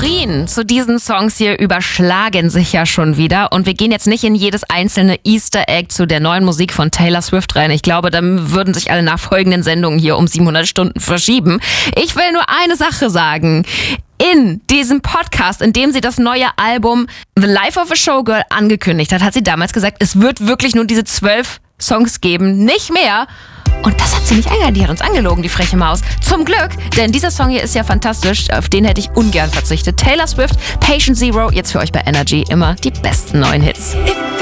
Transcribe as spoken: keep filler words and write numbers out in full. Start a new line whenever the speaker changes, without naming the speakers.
Melodien zu diesen Songs hier überschlagen sich ja schon wieder und wir gehen jetzt nicht in jedes einzelne Easter Egg zu der neuen Musik von Taylor Swift rein. Ich glaube, dann würden sich alle nachfolgenden Sendungen hier um siebenhundert Stunden verschieben. Ich will nur eine Sache sagen. In diesem Podcast, in dem sie das neue Album The Life of a Showgirl angekündigt hat, hat sie damals gesagt, es wird wirklich nur diese zwölf Songs geben, nicht mehr. Und das hat sie nicht eingehalten, die hat uns angelogen, die freche Maus. Zum Glück, denn dieser Song hier ist ja fantastisch, auf den hätte ich ungern verzichtet. Taylor Swift, Patient Zero, jetzt für euch bei Energy immer die besten neuen Hits.